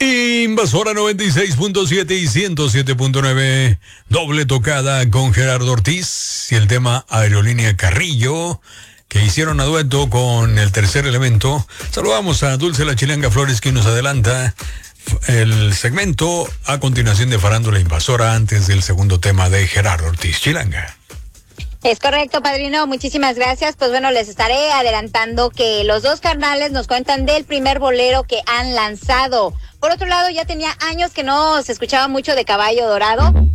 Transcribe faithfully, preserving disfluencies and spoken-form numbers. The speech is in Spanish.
Invasora noventa y seis punto siete y ciento siete punto nueve, doble tocada con Gerardo Ortiz y el tema Aerolínea Carrillo, que hicieron a dueto con el Tercer Elemento. Saludamos a Dulce la Chilanga Flores, que nos adelanta el segmento a continuación de Farándula Invasora antes del segundo tema de Gerardo Ortiz. Chilanga. Es correcto, padrino, muchísimas gracias. Pues bueno, les estaré adelantando que los dos carnales nos cuentan del primer bolero que han lanzado. Por otro lado, ya tenía años que no se escuchaba mucho de Caballo Dorado,